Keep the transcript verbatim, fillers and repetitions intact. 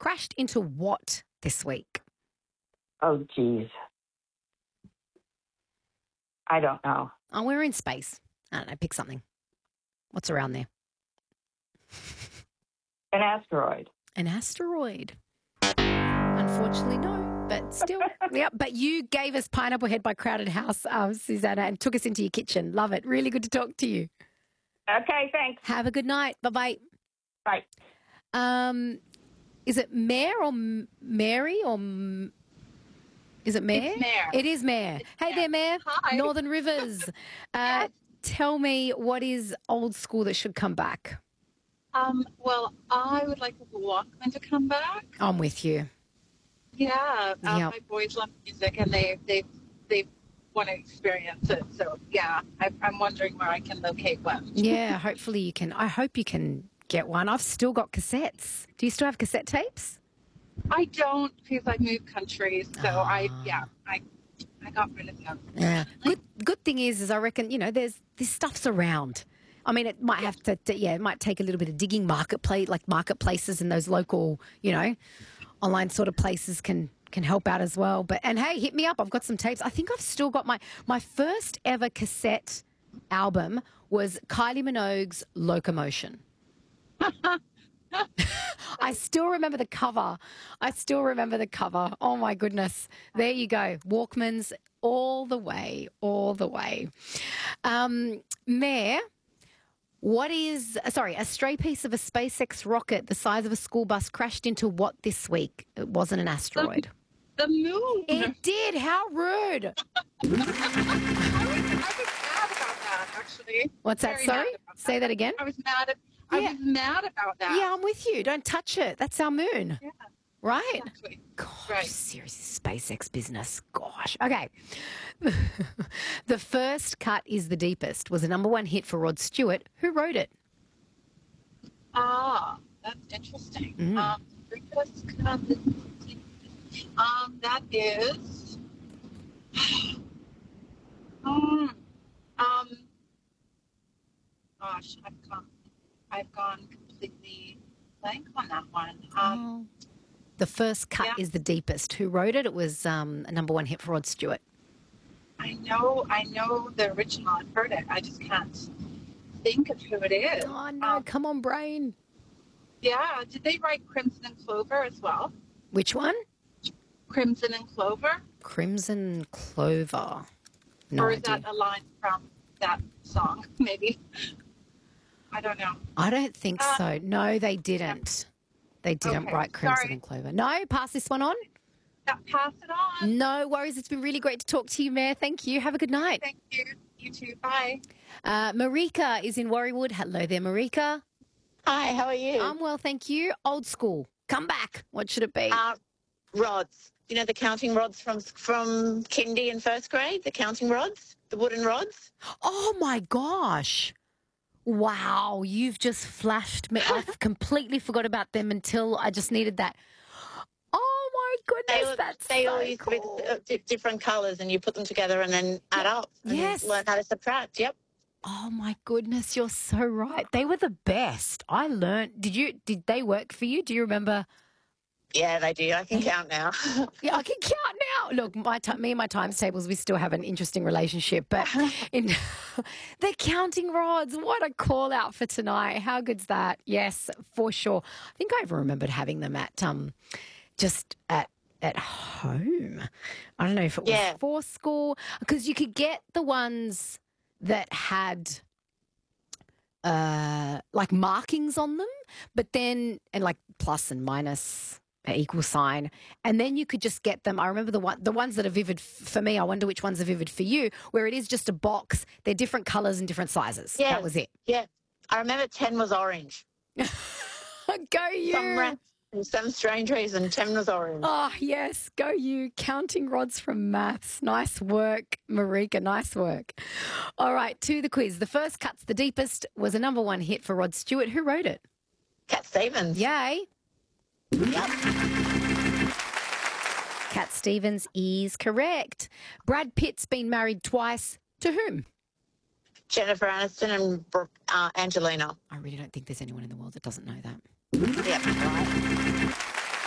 crashed into what this week? Oh, geez. I don't know. Oh, we're in space. I don't know. Pick something. What's around there? An asteroid. An asteroid. Unfortunately, no, but still. Yeah, but you gave us Pineapple Head by Crowded House, um, Susanna, and took us into your kitchen. Love it. Really good to talk to you. Okay, thanks. Have a good night. Bye-bye. Bye. Um, is it Mare or M- Mary or M- is it Mare? It's Mare. It is Mare. It's Hey Mare. there, Mare. Hi. Northern Rivers. Uh, Yes. Tell me, what is old school that should come back? Um, well, I would like the Walkman to come back. I'm with you. Yeah, um, Yep. my boys love music, and they they they want to experience it. So yeah, I, I'm wondering where I can locate one. Yeah, hopefully you can. I hope you can get one. I've still got cassettes. Do you still have cassette tapes? I don't because I moved countries, so I Ah. yeah I I got rid of them. Yeah. Good. Good thing is, is I reckon you know there's this stuff's around. I mean, it might have to, to. Yeah, it might take a little bit of digging. Marketplace, like marketplaces and those local, you know, online sort of places can can help out as well. But and hey, hit me up. I've got some tapes. I think I've still got my my first ever cassette album was Kylie Minogue's Locomotion. I still remember the cover. I still remember the cover. Oh my goodness. There you go. Walkmans all the way, all the way. Um, Mayor, what is, sorry, a stray piece of a SpaceX rocket the size of a school bus crashed into what this week? It wasn't an asteroid. The moon. It did. How rude. I was, I was mad about that actually. What's that? Very Sorry? mad about Say that again. I was mad at. I Yeah. was mad about that. Yeah, I'm with you. Don't touch it. That's our moon. Yeah, Right? exactly. Gosh, Right. seriously, SpaceX business. Gosh. Okay. The First Cut is the Deepest was a number one hit for Rod Stewart. Who wrote it? Ah, that's interesting. Mm. Um, because, um, that is, um, um, gosh, I've gone, I've gone completely blank on that one. Um, The First Cut Yeah. is the Deepest. Who wrote it? It was um, a number one hit for Rod Stewart. I know, I know the original. I've heard it. I just can't think of who it is. Oh, no. Um, Come on, brain. yeah, did they write Crimson and Clover as well? Which one? Crimson and Clover? Crimson Clover. No or is idea. that a line from that song, maybe? I don't know. I don't think Uh, so. No, they didn't. They didn't Okay, write Crimson sorry. and Clover. No, pass this one on. Yeah, pass it on. No worries. It's been really great to talk to you, Mayor. Thank you. Have a good night. Thank you. You too. Bye. Uh, Marika is in Warriewood. Hello there, Marika. Hi, how are you? I'm well, thank you. Old school. Come back. What should it be? uh, rods. You know the counting rods from from kindy and first grade? The counting rods? The wooden rods? Oh, my gosh. Wow. You've just flashed me. I completely forgot about them until I just needed that. Oh, my They, goodness. all- That's they so all used cool. to be uh, di- different colours and you put them together and then add up. And Yes. learn how to subtract. Yep. Oh my goodness, you're so right. They were the best. I learned. Did you? Did they work for you? Do you remember? Yeah, they do. I can count now. Yeah, I can count now. Look, my ti me and my times tables, we still have an interesting relationship. But in the counting rods, what a call out for tonight. How good's that? Yes, for sure. I think I even remembered having them at um, just at at home. I don't know if it was Yeah. for school because you could get the ones that had uh, like markings on them, but then and like plus and minus uh, equal sign, and then you could just get them. I remember the one, the ones that are vivid f- for me. I wonder which ones are vivid for you, where it is just a box. They're different colours and different sizes. Yeah. That was it. Yeah. I remember ten was orange. Go you! Some ra- for some strange reason, ten was orange. Oh, yes, go you. Counting rods from maths. Nice work, Marika. Nice work. All right, to the quiz. The First Cut's the Deepest was a number one hit for Rod Stewart. Who wrote it? Cat Stevens. Yay. Yep. Cat Stevens is correct. Brad Pitt's been married twice. To whom? Jennifer Aniston and Brooke, uh, Angelina. I really don't think there's anyone in the world that doesn't know that. Yep. Right.